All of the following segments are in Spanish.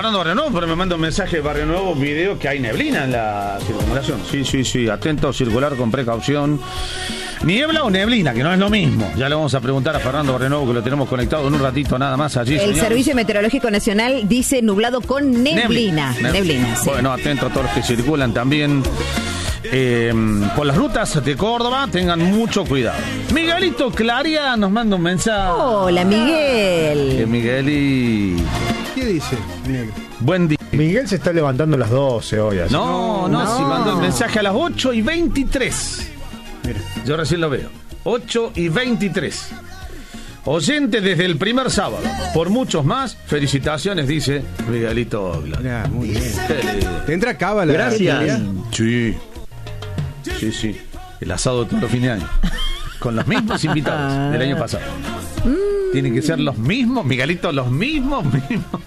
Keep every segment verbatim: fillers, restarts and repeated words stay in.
Fernando Barrio Nuevo, pero me manda un mensaje de Barrio Nuevo, un video que hay neblina en la circulación. Sí, sí, sí, atento, circular con precaución. ¿Niebla o neblina? Que no es lo mismo. Ya le vamos a preguntar a Fernando Barrio Nuevo, que lo tenemos conectado en un ratito nada más allí. El señor. Servicio Meteorológico Nacional dice nublado con neblina. Neblina, neblina sí. Bueno, atento a todos los que circulan también. Eh, por las rutas de Córdoba, tengan mucho cuidado. Miguelito Claria nos manda un mensaje. Hola, Miguel. Que Miguel y... ¿Qué dice? Miguel. Buen día. Miguel se está levantando a las doce hoy. Así. No, no, no. si mandó el mensaje a las ocho y veintitrés. Mira. Yo recién lo veo. ocho y veintitrés. Oyente desde el primer sábado. Por muchos más, felicitaciones, dice Miguelito Ogla. Mirá, muy bien. ¿Te entra cábala? Gracias. Sí. Sí, sí. El asado de todos los fines de año. Con los mismos invitados del año pasado. Mm. Tienen que ser los mismos, Miguelito, los mismos, mismos.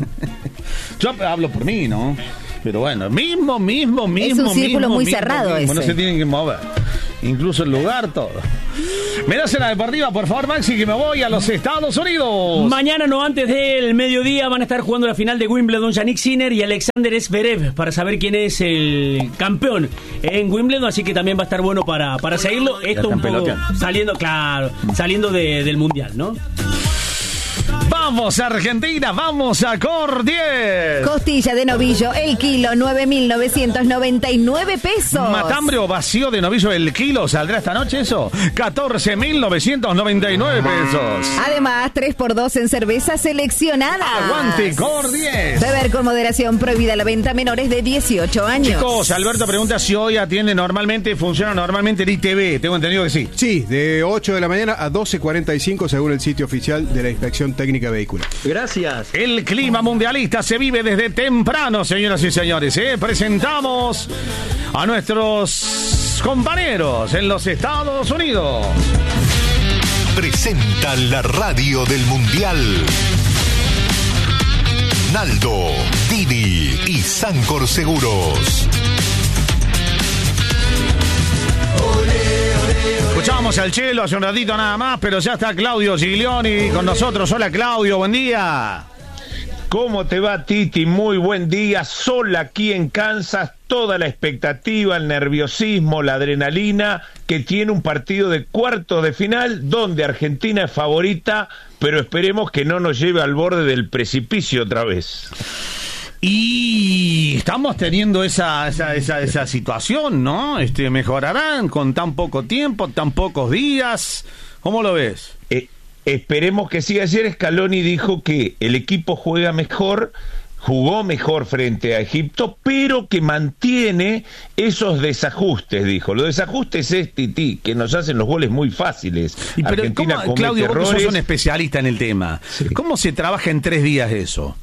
Yo hablo por mí, ¿no? Pero bueno, mismo, mismo, mismo. Es un círculo mismo, muy mismo, cerrado mismo. ese. No se tienen que mover. Incluso el lugar, todo. Me das en la deportiva, por favor, Maxi, que me voy a los Estados Unidos. Mañana, no antes del mediodía, van a estar jugando la final de Wimbledon Jannik Sinner y Alexander Zverev para saber quién es el campeón en Wimbledon, así que también va a estar bueno para, para seguirlo. Esto un poco saliendo, claro, saliendo de, del Mundial, ¿no? Vamos a Argentina, vamos a Cor diez. Costilla de novillo, el kilo, nueve mil novecientos noventa y nueve pesos. Matambre o vacío de novillo, el kilo, ¿saldrá esta noche eso? catorce mil novecientos noventa y nueve pesos. Además, tres por dos en cervezas seleccionadas. Aguante Cor diez. Beber con moderación, prohibida la venta a menores de dieciocho años. Chicos, Alberto pregunta si hoy atiende normalmente, funciona normalmente el I T V. Tengo entendido que sí. Sí, de ocho de la mañana a doce cuarenta y cinco según el sitio oficial de la Inspección Técnica Vehicular. Gracias. El clima mundialista se vive desde temprano, señoras y señores. ¿eh? Presentamos a nuestros compañeros en los Estados Unidos. Presentan la radio del Mundial. Naldo, Didi y Sancor Seguros. Escuchábamos al Chelo hace un ratito nada más, pero ya está Claudio Giglioni con nosotros. Hola Claudio, buen día. ¿Cómo te va, Titi? Muy buen día. Sol aquí en Kansas, toda la expectativa, el nerviosismo, la adrenalina que tiene un partido de cuartos de final donde Argentina es favorita, pero esperemos que no nos lleve al borde del precipicio otra vez. Y estamos teniendo esa, esa, esa, esa situación, ¿no? Este, mejorarán con tan poco tiempo, tan pocos días. ¿Cómo lo ves? Eh, esperemos que sí. Ayer Scaloni dijo que el equipo juega mejor, jugó mejor frente a Egipto, pero que mantiene esos desajustes, dijo. Los desajustes es, Titi, que nos hacen los goles muy fáciles. Y pero Argentina ¿cómo, comete Claudio, vos errores. que sos un especialista en el tema. Sí. ¿Cómo se trabaja en tres días eso?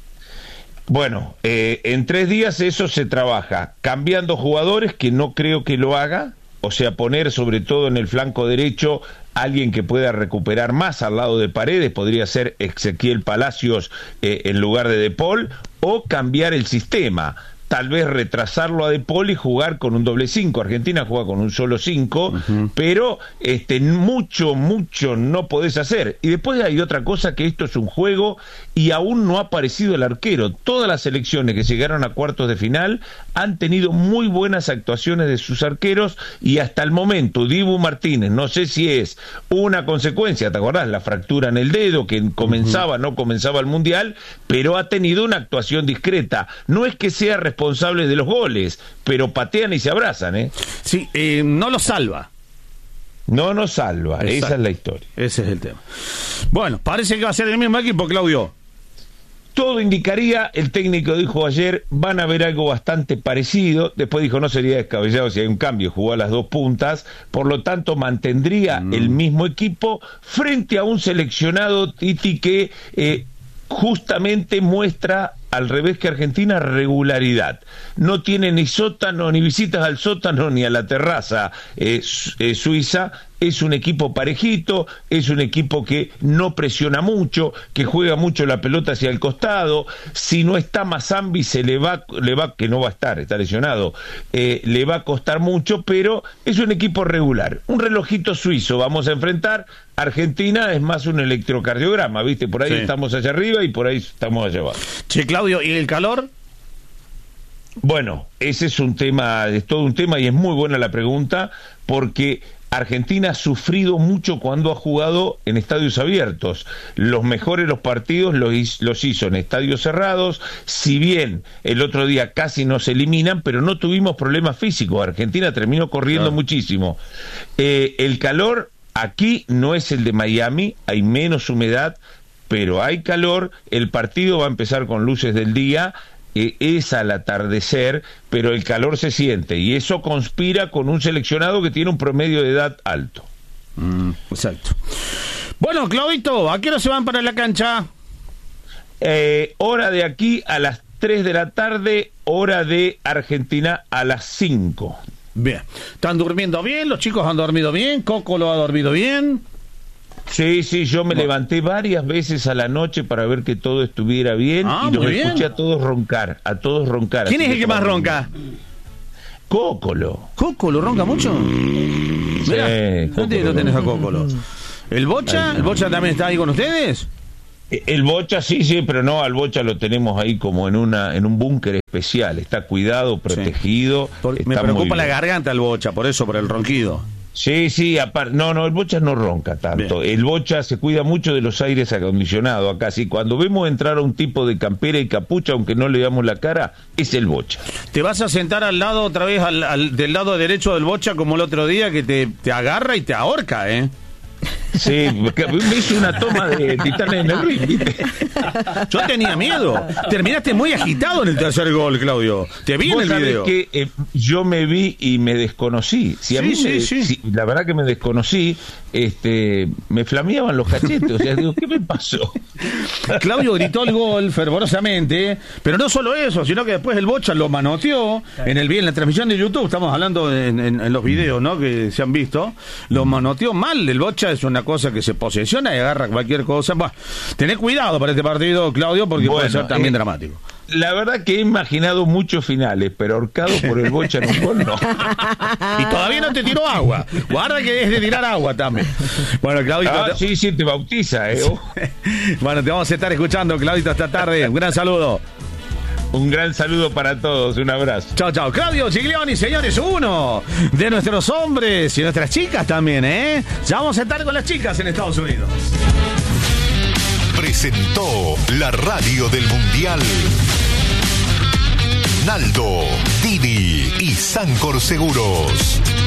Bueno, eh, en tres días eso se trabaja cambiando jugadores, que no creo que lo haga, o sea, poner sobre todo en el flanco derecho alguien que pueda recuperar más al lado de Paredes, podría ser Ezequiel Palacios eh, en lugar de De Paul, o cambiar el sistema. Tal vez retrasarlo a De Paul y jugar con un doble cinco. Argentina juega con un solo cinco, uh-huh. pero este, mucho, mucho no podés hacer. Y después hay otra cosa, que esto es un juego y aún no ha aparecido el arquero. Todas las selecciones que llegaron a cuartos de final han tenido muy buenas actuaciones de sus arqueros y hasta el momento Dibu Martínez, no sé si es una consecuencia, ¿te acordás? La fractura en el dedo que comenzaba, uh-huh. no comenzaba el Mundial, pero ha tenido una actuación discreta. No es que sea responsable responsables de los goles, pero patean y se abrazan, ¿eh? Sí, eh, no lo salva. No nos salva, exacto. Esa es la historia. Ese es el tema. Bueno, parece que va a ser el mismo equipo, Claudio. Todo indicaría, el técnico dijo ayer, van a ver algo bastante parecido. Después dijo, no sería descabellado si hay un cambio, jugó a las dos puntas. Por lo tanto, mantendría mm. el mismo equipo frente a un seleccionado, Titi, que eh, justamente muestra, al revés que Argentina, regularidad. No tiene ni sótano, ni visitas al sótano, ni a la terraza eh, eh, suiza. Es un equipo parejito, es un equipo que no presiona mucho, que juega mucho la pelota hacia el costado. Si no está Mazambi, se le va, le va, que no va a estar, está lesionado, eh, le va a costar mucho, pero es un equipo regular. Un relojito suizo vamos a enfrentar, Argentina es más un electrocardiograma, ¿viste? Por ahí Sí. estamos allá arriba y por ahí estamos allá abajo. Che, Claudio, ¿y el calor? Bueno, ese es un tema, es todo un tema y es muy buena la pregunta, porque Argentina ha sufrido mucho cuando ha jugado en estadios abiertos. Los mejores los partidos los, los hizo en estadios cerrados, si bien el otro día casi nos eliminan, pero no tuvimos problemas físicos. Argentina terminó corriendo Claro. muchísimo. Eh, el calor aquí no es el de Miami, hay menos humedad, pero hay calor. El partido va a empezar con luces del día, es al atardecer, pero el calor se siente y eso conspira con un seleccionado que tiene un promedio de edad alto. Mm, exacto. Bueno, Claudito, ¿a qué hora se van para la cancha? Eh, hora de aquí a las tres de la tarde, hora de Argentina a las cinco. Bien. ¿Están durmiendo bien? ¿Los chicos han dormido bien? ¿Coco lo ha dormido bien? Sí, sí, yo me Bueno. levanté varias veces a la noche para ver que todo estuviera bien Ah, y los muy bien. escuché a todos roncar, a todos roncar. ¿Quién así es el que más tomaron- ronca? Cócolo. ¿Cócolo ronca mucho? Mirá, Sí, ¿dónde Cócolo lo tenés a ronca. Cócolo? ¿El Bocha? ¿El Bocha también está ahí con ustedes? El Bocha sí, sí, pero no, al Bocha lo tenemos ahí como en una en un búnker especial, está cuidado, protegido. Por- está me muy preocupa la bien. garganta el Bocha, por eso, por el ronquido. Sí, sí, aparte, no, no, el Bocha no ronca tanto. Bien. El Bocha se cuida mucho de los aires acondicionados acá. Sí, cuando vemos entrar a un tipo de campera y capucha, aunque no le damos la cara, es el Bocha. ¿Te vas a sentar al lado otra vez, al, al- del lado derecho del Bocha como el otro día, que te, te agarra y te ahorca, eh? Sí, porque me hizo una toma de Titanes en el ring, ¿viste? Yo tenía miedo. Terminaste muy agitado en el tercer gol, Claudio. Te vi en Vos el sabés video. que eh, yo me vi y me desconocí. Si a Sí, mí sí, me- sí. si- la verdad que me desconocí, este, me flameaban los cachetes. O sea, digo, ¿qué me pasó? Claudio gritó el gol fervorosamente, pero no solo eso, sino que después el Bocha lo manoteó en el en la transmisión de YouTube. Estamos hablando en, en- en los videos, ¿no? Que se han visto. Lo manoteó mal. El Bocha es una cosa que se posesiona y agarra cualquier cosa. Bueno, tenés cuidado para este partido, Claudio, porque puede Bueno, ser también eh, dramático. La verdad que he imaginado muchos finales, pero ahorcado por el Bocha en un gol no. Y todavía no te tiró agua. Guarda que es de tirar agua también. Bueno, Claudito. Ah, te- sí, sí, te bautiza, ¿eh? Oh. Bueno, te vamos a estar escuchando, Claudito, esta tarde. Un gran saludo. Un gran saludo para todos, un abrazo. Chao, chao. Claudio Giglioni, señores, uno de nuestros hombres y nuestras chicas también, ¿eh? Ya vamos a estar con las chicas en Estados Unidos. Presentó la radio del Mundial. Naldo, Didi y Sancor Seguros.